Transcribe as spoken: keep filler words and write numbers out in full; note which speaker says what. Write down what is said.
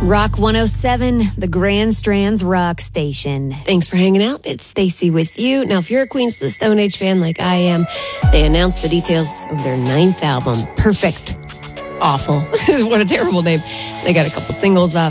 Speaker 1: Rock one oh seven, the Grand Strands Rock Station.
Speaker 2: Thanks for hanging out. It's Stacy with you. Now, if you're a Queens of the Stone Age fan like I am, they announced the details of their ninth album, Perfect. Awful. What a terrible name. They got a couple singles up.